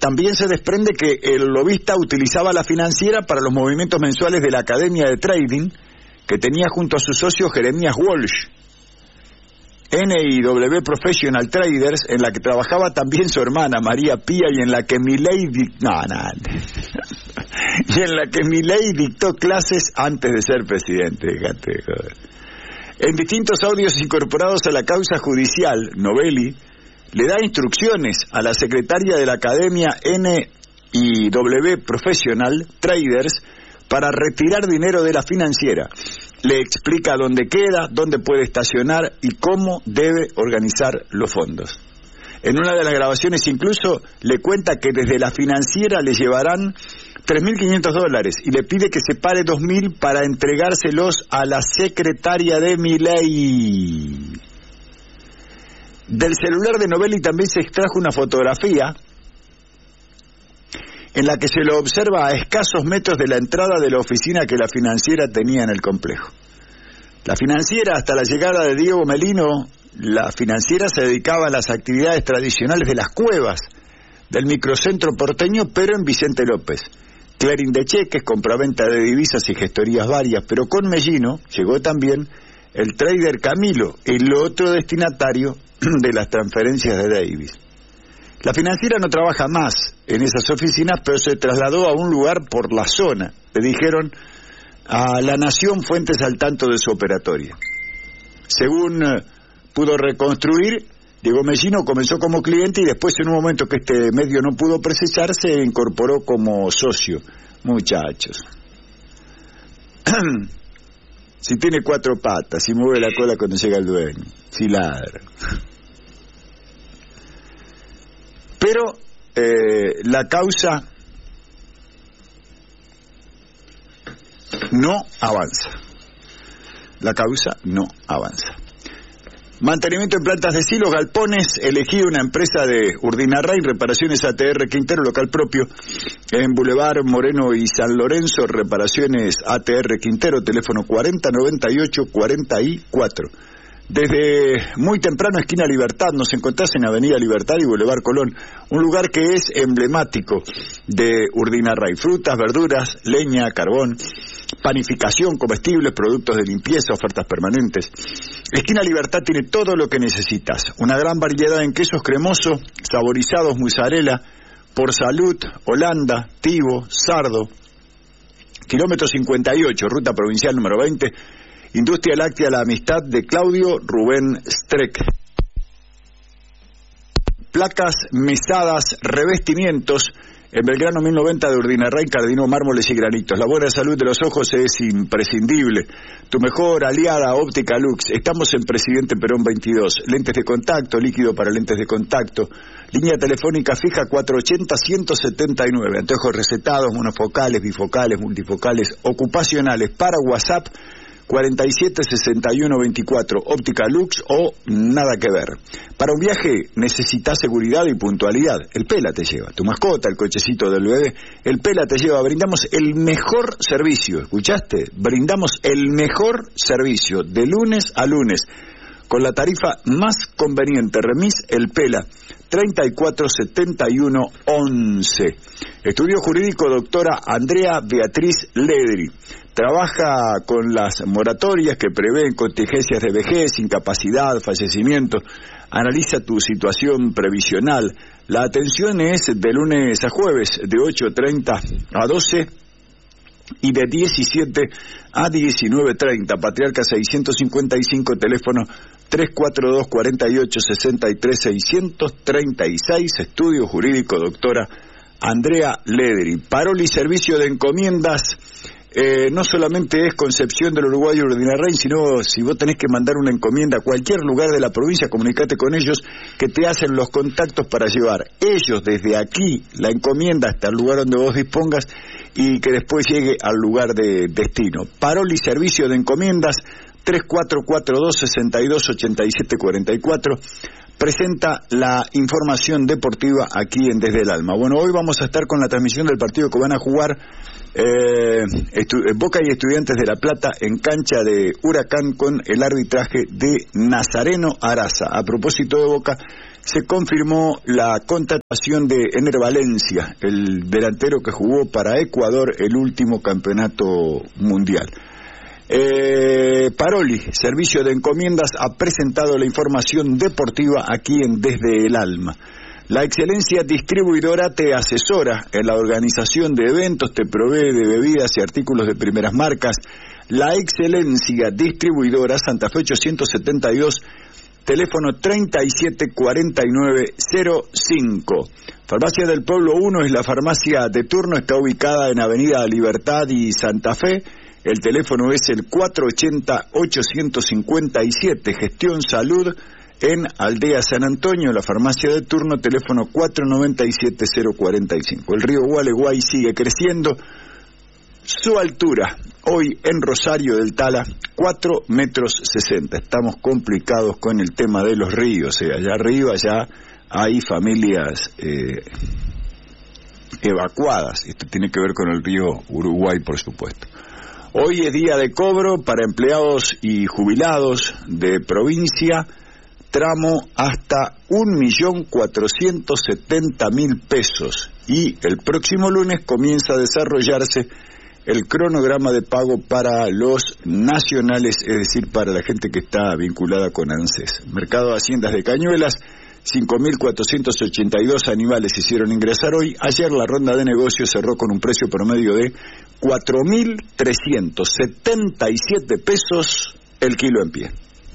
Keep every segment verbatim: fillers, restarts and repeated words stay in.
También se desprende que el lobista utilizaba la financiera para los movimientos mensuales de la Academia de Trading que tenía junto a su socio Jeremías Walsh, N I W Professional Traders, en la que trabajaba también su hermana María Pía y en la que Milei dic- no, no. y en la que Milei dictó clases antes de ser presidente. Fíjate, joder. En distintos audios incorporados a la causa judicial, Novelli le da instrucciones a la secretaria de la Academia N I W Professional Traders para retirar dinero de la financiera. Le explica dónde queda, dónde puede estacionar y cómo debe organizar los fondos. En una de las grabaciones incluso le cuenta que desde la financiera le llevarán tres mil quinientos dólares y le pide que separe dos mil para entregárselos a la secretaria de Milei. Del celular de Novelli también se extrajo una fotografía en la que se lo observa a escasos metros de la entrada de la oficina que la financiera tenía en el complejo. La financiera, hasta la llegada de Diego Melino, la financiera se dedicaba a las actividades tradicionales de las cuevas del microcentro porteño, pero en Vicente López. Clearing de cheques, compraventa de divisas y gestorías varias, pero con Mellino llegó también el trader Camilo, el otro destinatario de las transferencias de Davis. La financiera no trabaja más en esas oficinas, pero se trasladó a un lugar por la zona. Le dijeron a La Nación fuentes al tanto de su operatoria. Según eh, pudo reconstruir, Diego Mellino comenzó como cliente y después, en un momento que este medio no pudo precisar, se incorporó como socio. Muchachos. Si tiene cuatro patas, si mueve la cola cuando llega el dueño, si ladra. Pero eh, la causa no avanza. La causa no avanza. Mantenimiento en plantas de silos, galpones, elegí una empresa de Urdinarray, reparaciones A T R Quintero, local propio, en Boulevard Moreno y San Lorenzo, reparaciones A T R Quintero, teléfono cuarenta noventa y ocho cuarenta y cuatro. Desde muy temprano, esquina Libertad, nos encontrás en Avenida Libertad y Boulevard Colón, un lugar que es emblemático de Urdinarray. Frutas, verduras, leña, carbón, panificación, comestibles, productos de limpieza, ofertas permanentes. Esquina Libertad tiene todo lo que necesitas. Una gran variedad en quesos cremosos, saborizados, mozzarella, por salud, Holanda, Tivo, Sardo. Kilómetro cincuenta y ocho, ruta provincial número veinte. Industria Láctea La Amistad de Claudio Rubén Streck. Placas, mesadas, revestimientos en Belgrano mil noventa de Urdinarray, Cardino, mármoles y granitos. La buena salud de los ojos es imprescindible. Tu mejor aliada, Óptica Lux. Estamos en Presidente Perón veintidós. Lentes de contacto, líquido para lentes de contacto. Línea telefónica fija cuatrocientos ochenta, ciento setenta y nueve. Anteojos recetados, monofocales, bifocales, multifocales, ocupacionales para WhatsApp cuarenta y siete sesenta y uno veinticuatro. Óptica Lux o nada que ver. Para un viaje necesitas seguridad y puntualidad. El Pela te lleva. Tu mascota, el cochecito del bebé, el Pela te lleva. Brindamos el mejor servicio. ¿Escuchaste? Brindamos el mejor servicio de lunes a lunes con la tarifa más conveniente. Remis El Pela, treinta y cuatro setenta y uno once. Estudio jurídico doctora Andrea Beatriz Ledri. Trabaja con las moratorias que prevén contingencias de vejez, incapacidad, fallecimiento. Analiza tu situación previsional. La atención es de lunes a jueves, de ocho treinta a doce y de diecisiete a diecinueve treinta. Patriarca seiscientos cincuenta y cinco, teléfono tres cuatro dos, cuarenta y ocho, sesenta y tres, seiscientos treinta y seis. Estudio jurídico doctora Andrea Ledri. Parol y servicio de encomiendas. Eh, no solamente es Concepción del Uruguay y Urdinarray, sino si vos tenés que mandar una encomienda a cualquier lugar de la provincia, comunicate con ellos que te hacen los contactos para llevar ellos desde aquí la encomienda hasta el lugar donde vos dispongas y que después llegue al lugar de destino. Parol y servicio de encomiendas, tres cuatro cuatro dos, seis dos, ocho siete cuatro cuatro. Presenta la información deportiva aquí en Desde el Alma. Bueno, hoy vamos a estar con la transmisión del partido que van a jugar eh, Boca y Estudiantes de La Plata en cancha de Huracán con el arbitraje de Nazareno Araza. A propósito de Boca, se confirmó la contratación de Ener Valencia, el delantero que jugó para Ecuador el último campeonato mundial. Eh, Paroli, Servicio de Encomiendas, ha presentado la información deportiva aquí en Desde el Alma. La Excelencia Distribuidora te asesora en la organización de eventos, te provee de bebidas y artículos de primeras marcas. La Excelencia Distribuidora, Santa Fe ochocientos setenta y dos, teléfono treinta y siete cuarenta y nueve cero cinco. Farmacia del Pueblo uno es la farmacia de turno, está ubicada en Avenida Libertad y Santa Fe. El teléfono es el cuatro ochenta ochocientos cincuenta y siete. Gestión Salud en Aldea San Antonio, la farmacia de turno, teléfono cuatro noventa y siete cero cuarenta y cinco. El río Gualeguay sigue creciendo. Su altura, hoy en Rosario del Tala, cuatro metros sesenta. Estamos complicados con el tema de los ríos. Eh. Allá arriba ya hay familias eh, evacuadas. Esto tiene que ver con el río Uruguay, por supuesto. Hoy es día de cobro para empleados y jubilados de provincia, tramo hasta un millón cuatrocientos setenta mil pesos. Y el próximo lunes comienza a desarrollarse el cronograma de pago para los nacionales, es decir, para la gente que está vinculada con ANSES. Mercado de Haciendas de Cañuelas, cinco mil cuatrocientos ochenta y dos animales hicieron ingresar hoy. Ayer la ronda de negocios cerró con un precio promedio de cuatro mil trescientos setenta y siete pesos el kilo en pie.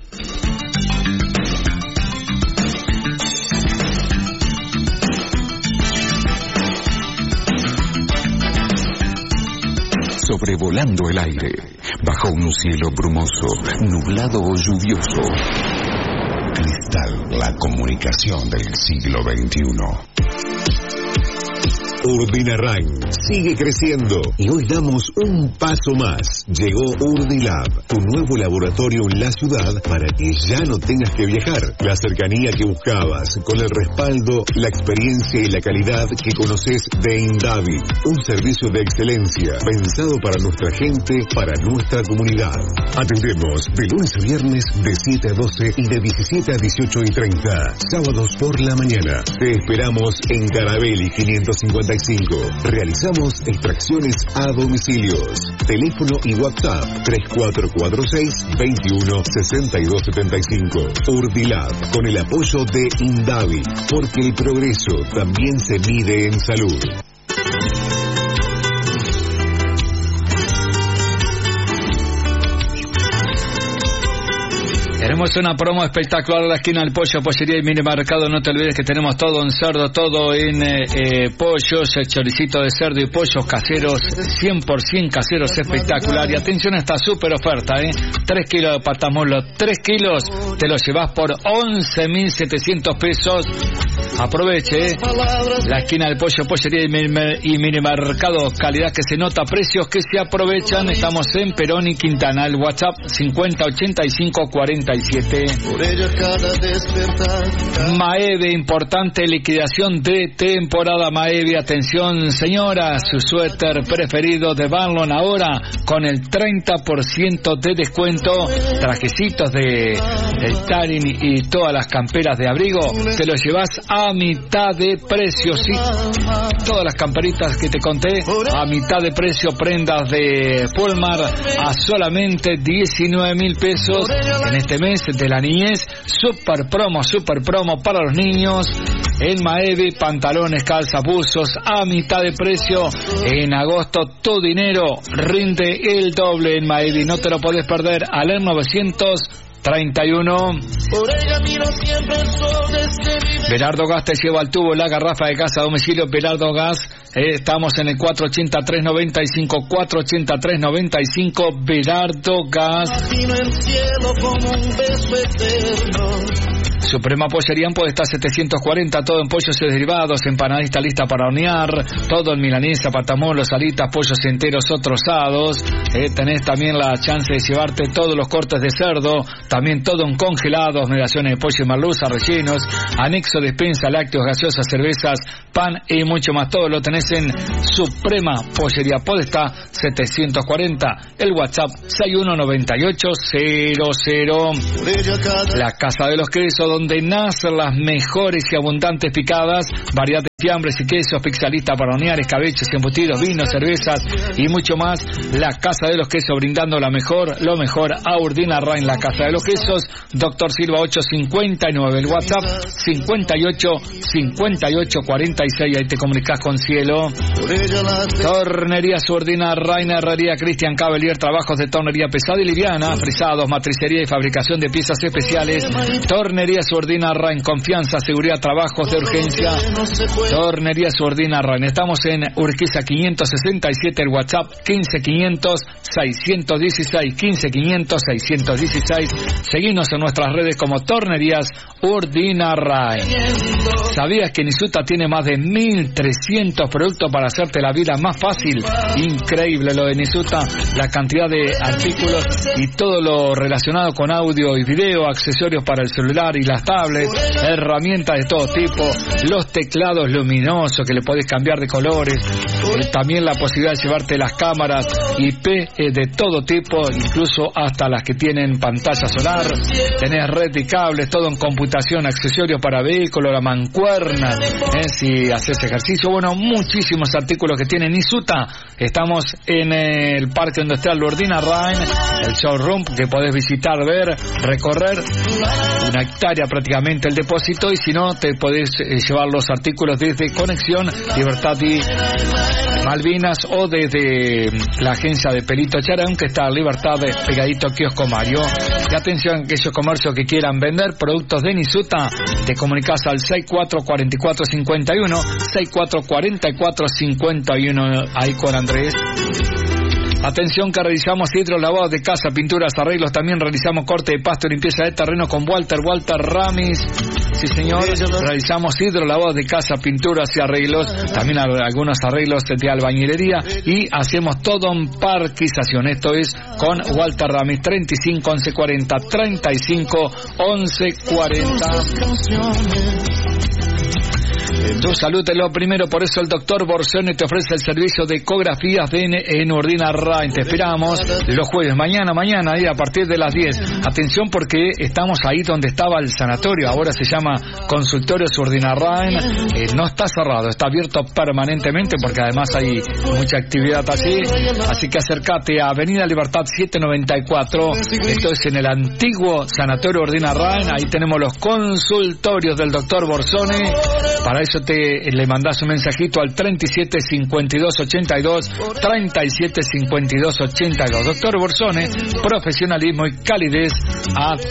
Sobrevolando el aire, bajo un cielo brumoso, nublado o lluvioso. Cristal, la comunicación del siglo veintiuno. Urdinarrain sigue creciendo y hoy damos un paso más. Llegó Urdilab, tu nuevo laboratorio en la ciudad para que ya no tengas que viajar. La cercanía que buscabas, con el respaldo, la experiencia y la calidad que conoces de Indavi. Un servicio de excelencia pensado para nuestra gente, para nuestra comunidad. Atendemos de lunes a viernes de siete a doce y de diecisiete a dieciocho y treinta. Sábados por la mañana. Te esperamos en Carabelli quinientos cincuenta y cinco. Realizamos extracciones a domicilios. Teléfono y WhatsApp tres cuatro cuatro seis, veintiuno sesenta y dos setenta y cinco. Urdilab, con el apoyo de Indavi, porque el progreso también se mide en salud. Tenemos una promo espectacular en la esquina del pollo, pollería y mini mercado. No te olvides que tenemos todo en cerdo, todo en eh, eh, pollos, el choricito de cerdo y pollos caseros, cien por ciento caseros, espectacular. Y atención a esta super oferta, ¿eh? tres kilos de patamolo, tres kilos, te los llevas por once mil setecientos pesos. Aproveche, ¿eh? La esquina del pollo, pollería y mini mercado, calidad que se nota, precios que se aprovechan. Estamos en Perón y Quintana. El WhatsApp cincuenta ochenta y cinco cuarenta y siete. Maeve, importante liquidación de temporada. Maeve, atención señora, su suéter preferido de Barlon ahora con el treinta por ciento de descuento. Trajecitos de, de Tarin y todas las camperas de abrigo, te los llevas a mitad de precio, sí. Todas las camperitas que te conté a mitad de precio. Prendas de Polmar a solamente diecinueve mil pesos en este mes de la niñez. Super promo, super promo para los niños en Maeve. Pantalones, calzas, buzos a mitad de precio. En agosto tu dinero rinde el doble en Maeve. No te lo podés perder. Aler novecientos treinta y uno. Berardo Gas te lleva al tubo la garrafa de gas a domicilio. Berardo Gas, eh, estamos en el cuatro ochenta, tres noventa y cinco, cuatro ochenta, tres noventa y cinco. Berardo Gas. Suprema Pollería en Podestá setecientos cuarenta, todo en pollos y derivados, empanadista lista para hornear, todo en milanesa, patamolos, alitas, pollos enteros o trozados. Eh, tenés también la chance de llevarte todos los cortes de cerdo, también todo en congelados, mediaciones de pollo y merluza, rellenos, anexo, despensa, lácteos, gaseosas, cervezas, pan y mucho más. Todo lo tenés en Suprema Pollería Podestá setecientos cuarenta, el WhatsApp seis uno nueve ocho cero cero. La Casa de los Quesos, donde nacen las mejores y abundantes picadas, variedad de fiambres y quesos, pizza lista para hornear, escabeches, embutidos, vinos, cervezas y mucho más. La Casa de los Quesos, brindando la mejor, lo mejor a Urdinarrain. La Casa de los Quesos, Doctor Silva ocho cincuenta y nueve, el WhatsApp cincuenta y ocho cincuenta y ocho cuarenta y seis, ahí te comunicas con Cielo. Tornería Urdinarrain, herrería Cristian Cavalier, trabajos de tornería pesada y liviana, frisados, matricería y fabricación de piezas especiales. Tornería Urdinarrain, confianza, seguridad, trabajos de urgencia. Tornería Urdinarrain, estamos en Urquiza quinientos sesenta y siete, el WhatsApp quince quinientos seiscientos dieciséis, quince quinientos seiscientos dieciséis. Seguinos en nuestras redes como Tornerías Urdinarrain. ¿Sabías que Nisuta tiene más de mil trescientos productos para hacerte la vida más fácil? Increíble lo de Nisuta, la cantidad de artículos y todo lo relacionado con audio y video, accesorios para el celular y las tablets, herramientas de todo tipo, los teclados luminosos que le podés cambiar de colores, eh, también la posibilidad de llevarte las cámaras I P eh, de todo tipo, incluso hasta las que tienen pantalla solar. Tenés red y cables, todo en computación, accesorios para vehículos, la mancuerna, eh, si haces ejercicio, bueno, muchísimos artículos que tiene Nisuta. Estamos en el Parque Industrial Urdinarrain, el showroom que podés visitar, ver, recorrer, una hectárea prácticamente el depósito, y si no, te podés eh, llevar los artículos desde Conexión, Libertad y Malvinas, o desde la agencia de Pelito Charán, que está a Libertad, pegadito a Kiosco Mario. Y atención, aquellos comercios que quieran vender productos de Nisuta, te comunicas al sesenta y cuatro cuarenta y cuatro cincuenta y uno, sesenta y cuatro cuarenta y cuatro cincuenta y uno, ahí con Andrés. Atención que realizamos hidrolavados de casa, pinturas, arreglos, también realizamos corte de pasto y limpieza de terreno con Walter, Walter Ramis. Sí señor, realizamos hidrolavados de casa, pinturas y arreglos, también algunos arreglos de albañilería, y hacemos todo en parquización. Esto es con Walter Ramis, treinta y cinco once cuarenta, treinta y cinco once cuarenta. Tu salud es lo primero, por eso el doctor Borsone te ofrece el servicio de ecografías de en Urdinarrain. Te esperamos los jueves, mañana, mañana, ahí a partir de las diez. Atención porque estamos ahí donde estaba el sanatorio, ahora se llama Consultorio Urdinarrain. Eh, no está cerrado, está abierto permanentemente porque además hay mucha actividad allí. Así que acércate a Avenida Libertad setecientos noventa y cuatro. Esto es en el antiguo Sanatorio Urdinarrain. Ahí tenemos los consultorios del doctor Borsone. Para eso te le mandás un mensajito al treinta y siete cincuenta y dos ochenta y dos, treinta y siete cincuenta y dos ochenta y dos. Doctor Borsone, profesionalismo y calidez a